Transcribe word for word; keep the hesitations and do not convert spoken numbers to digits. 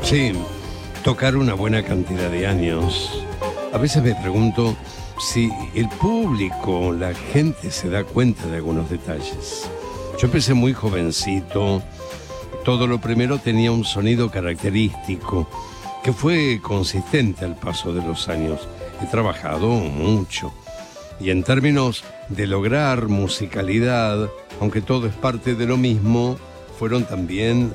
Sí, tocar una buena cantidad de años. A veces me pregunto si el público, la gente se da cuenta de algunos detalles. Yo empecé muy jovencito. Todo lo primero tenía un sonido característico que fue consistente al paso de los años. He trabajado mucho. Y en términos de lograr musicalidad, aunque todo es parte de lo mismo, fueron también